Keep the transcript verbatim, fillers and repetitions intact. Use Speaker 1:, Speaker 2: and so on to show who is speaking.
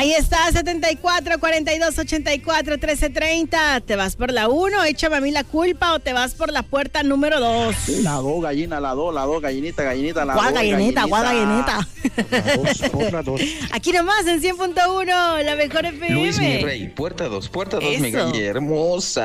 Speaker 1: Ahí está, setenta y cuatro, cuarenta y dos, ochenta y cuatro, trece, treinta. ¿Te vas por la uno? Échame a mí la culpa o te vas por la puerta número dos.
Speaker 2: La dos, gallina, la dos, la dos, gallinita, gallinita, la
Speaker 1: ¿Cuál
Speaker 2: dos.
Speaker 1: gallinita? ¿Cuál gallinita?
Speaker 3: La dos, otra dos.
Speaker 1: Aquí nomás en cien punto uno, la mejor F M.
Speaker 4: Luis, mi rey, puerta dos, puerta dos, mi
Speaker 1: Eso.
Speaker 4: gallina hermosa.